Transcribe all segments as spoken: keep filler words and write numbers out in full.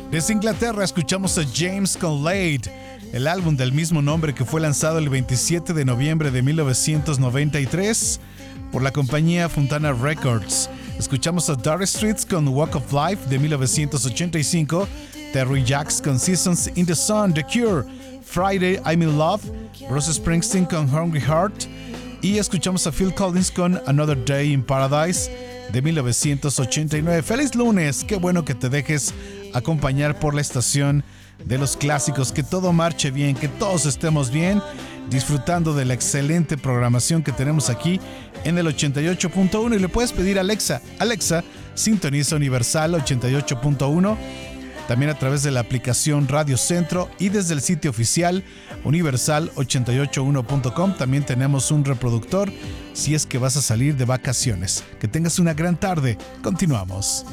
Desde Inglaterra escuchamos a James con Laid, el álbum del mismo nombre que fue lanzado el veintisiete de noviembre de mil novecientos noventa y tres por la compañía Fontana Records. Escuchamos a Dire Straits con Walk of Life de mil novecientos ochenta y cinco, Terry Jacks con Seasons in the Sun, The Cure, Friday I'm in Love, Bruce Springsteen con Hungry Heart, y escuchamos a Phil Collins con Another Day in Paradise de mil novecientos ochenta y nueve. ¡Feliz lunes! Qué bueno que te dejes acompañar por la estación de los clásicos, que todo marche bien, que todos estemos bien, disfrutando de la excelente programación que tenemos aquí en el ochenta y ocho punto uno. Y le puedes pedir a Alexa, Alexa, sintoniza Universal ochenta y ocho punto uno, también a través de la aplicación Radio Centro y desde el sitio oficial universal ochenta y ocho uno punto com. También tenemos un reproductor si es que vas a salir de vacaciones. Que tengas una gran tarde. Continuamos.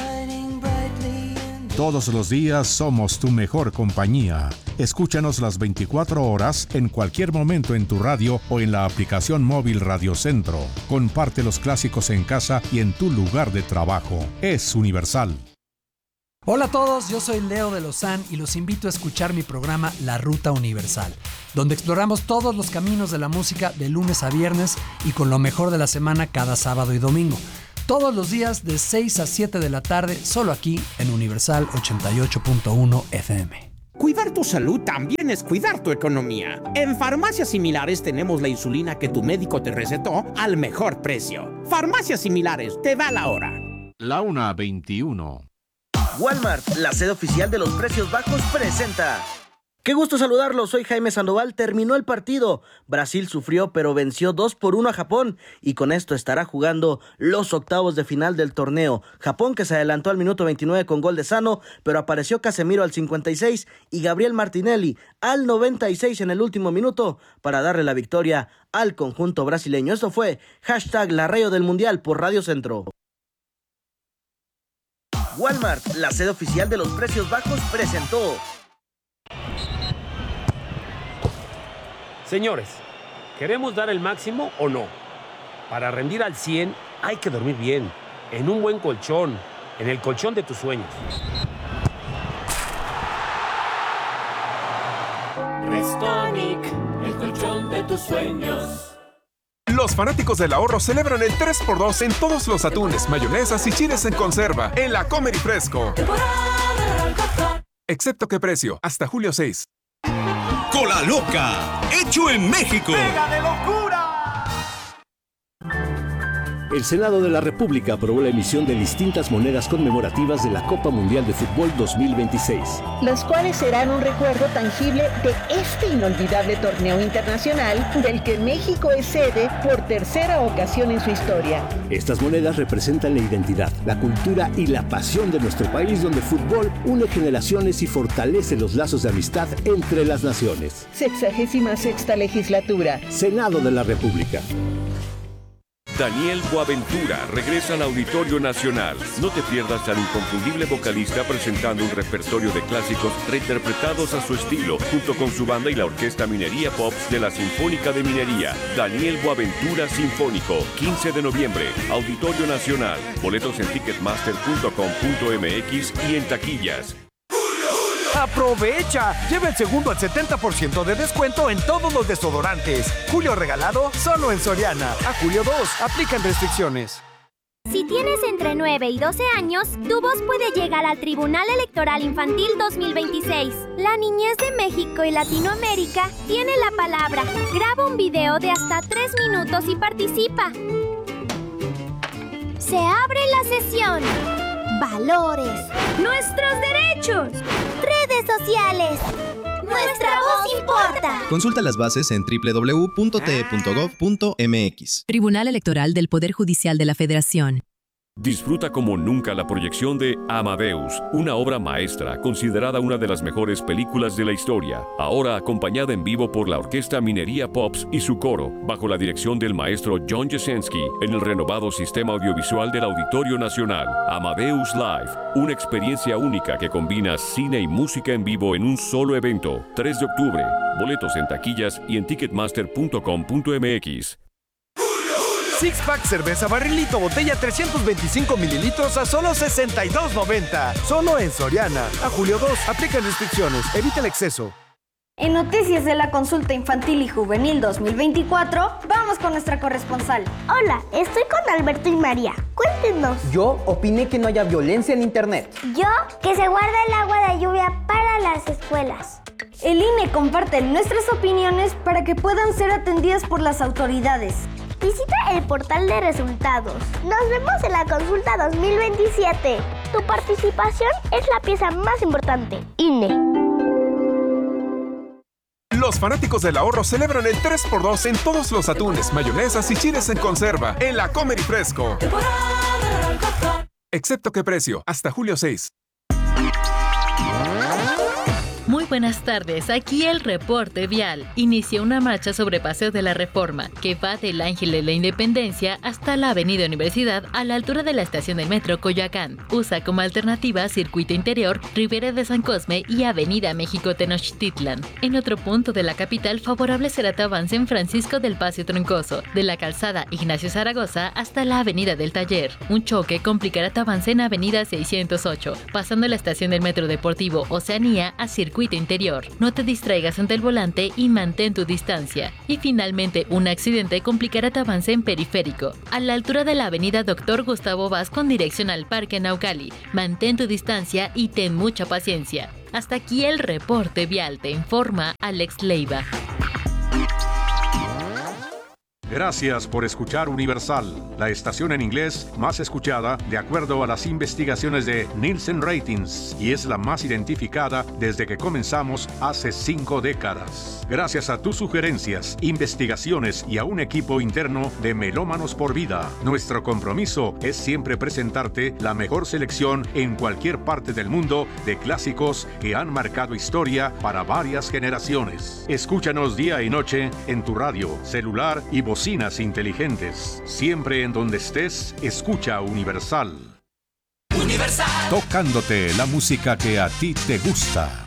Todos los días somos tu mejor compañía. Escúchanos las veinticuatro horas en cualquier momento en tu radio o en la aplicación móvil Radio Centro. Comparte los clásicos en casa y en tu lugar de trabajo. Es Universal. Hola a todos, yo soy Leo de Lozán y los invito a escuchar mi programa La Ruta Universal, donde exploramos todos los caminos de la música de lunes a viernes y con lo mejor de la semana cada sábado y domingo. Todos los días de seis a siete de la tarde, solo aquí en Universal ochenta y ocho punto uno F M. Cuidar tu salud también es cuidar tu economía. En Farmacias Similares tenemos la insulina que tu médico te recetó al mejor precio. Farmacias Similares, te da la hora. La una veintiuno. Walmart, la sede oficial de los precios bajos, presenta. Qué gusto saludarlos, soy Jaime Sandoval. Terminó el partido. Brasil sufrió pero venció dos por uno a Japón y con esto estará jugando los octavos de final del torneo. Japón, que se adelantó al minuto veintinueve con gol de Sano, pero apareció Casemiro al cincuenta y seis y Gabriel Martinelli al noventa y seis en el último minuto para darle la victoria al conjunto brasileño. Esto fue hashtag La Rayo del Mundial por Radio Centro. Walmart, la sede oficial de los precios bajos, presentó. Señores, ¿queremos dar el máximo o no? Para rendir al cien hay que dormir bien, en un buen colchón, en el colchón de tus sueños. Restonic, el colchón de tus sueños. Los fanáticos del ahorro celebran el tres por dos en todos los atunes, mayonesas y chiles en conserva en la Comer y Fresco. Excepto que precio, hasta julio seis. Cola Loca, hecho en México. ¡Pega de locura! El Senado de la República aprobó la emisión de distintas monedas conmemorativas de la Copa Mundial de Fútbol dos mil veintiséis. Las cuales serán un recuerdo tangible de este inolvidable torneo internacional del que México es sede por tercera ocasión en su historia. Estas monedas representan la identidad, la cultura y la pasión de nuestro país, donde el fútbol une generaciones y fortalece los lazos de amistad entre las naciones. Sexagésima sexta legislatura. Senado de la República. Daniel Boaventura regresa al Auditorio Nacional. No te pierdas al inconfundible vocalista presentando un repertorio de clásicos reinterpretados a su estilo, junto con su banda y la Orquesta Minería Pops de la Sinfónica de Minería. Daniel Boaventura Sinfónico, quince de noviembre, Auditorio Nacional. Boletos en ticketmaster punto com punto m x y en taquillas. ¡Aprovecha! Lleva el segundo al setenta por ciento de descuento en todos los desodorantes. Julio regalado solo en Soriana. A julio dos, aplican restricciones. Si tienes entre nueve y doce años, tu voz puede llegar al Tribunal Electoral Infantil dos mil veintiséis. La niñez de México y Latinoamérica tiene la palabra. Graba un video de hasta tres minutos y participa. Se abre la sesión. Valores. Nuestros derechos. Redes sociales. Nuestra voz importa. Consulta las bases en doble u doble u doble u punto t e punto gov punto m x. Tribunal Electoral del Poder Judicial de la Federación. Disfruta como nunca la proyección de Amadeus, una obra maestra considerada una de las mejores películas de la historia, ahora acompañada en vivo por la Orquesta Minería Pops y su coro, bajo la dirección del maestro John Jasenski, en el renovado sistema audiovisual del Auditorio Nacional. Amadeus Live, una experiencia única que combina cine y música en vivo en un solo evento. tres de octubre, boletos en taquillas y en ticketmaster punto com punto m x. Six Pack cerveza barrilito botella trescientos veinticinco mililitros a solo sesenta y dos noventa. Solo en Soriana. A julio dos. Aplican restricciones. Evita el exceso. En Noticias de la Consulta Infantil y Juvenil dos mil veinticuatro, vamos con nuestra corresponsal. Hola, estoy con Alberto y María. Cuéntenos. Yo opiné que no haya violencia en Internet. Yo, que se guarda el agua de lluvia para las escuelas. El I N E comparte nuestras opiniones para que puedan ser atendidas por las autoridades. Visita el portal de resultados. Nos vemos en la Consulta dos mil veintisiete. Tu participación es la pieza más importante. I N E. Los fanáticos del ahorro celebran el tres por dos en todos los atunes, mayonesas y chiles en conserva en la Comer y Fresco. Excepto que precio, hasta julio seis. Muy buenas tardes, aquí el reporte vial. Inicia una marcha sobre Paseo de la Reforma, que va del Ángel de la Independencia hasta la Avenida Universidad a la altura de la estación del metro Coyoacán. Usa como alternativa Circuito Interior, Ribera de San Cosme y Avenida México Tenochtitlan. En otro punto de la capital, favorable será tu avance en Francisco del Paseo Troncoso, de la calzada Ignacio Zaragoza hasta la Avenida del Taller. Un choque complicará tu avance en Avenida seiscientos ocho, pasando la estación del metro deportivo Oceanía a Circuito Interior. No te distraigas ante el volante y mantén tu distancia. Y finalmente, un accidente complicará tu avance en Periférico, a la altura de la avenida Doctor Gustavo Vaz con dirección al Parque Naucali. Mantén tu distancia y ten mucha paciencia. Hasta aquí el reporte vial, te informa Alex Leiva. Gracias por escuchar Universal, la estación en inglés más escuchada de acuerdo a las investigaciones de Nielsen Ratings y es la más identificada desde que comenzamos hace cinco décadas. Gracias a tus sugerencias, investigaciones y a un equipo interno de Melómanos por Vida, nuestro compromiso es siempre presentarte la mejor selección en cualquier parte del mundo de clásicos que han marcado historia para varias generaciones. Escúchanos día y noche en tu radio, celular y bocinas inteligentes. Siempre en donde estés, escucha Universal. Universal. Tocándote la música que a ti te gusta.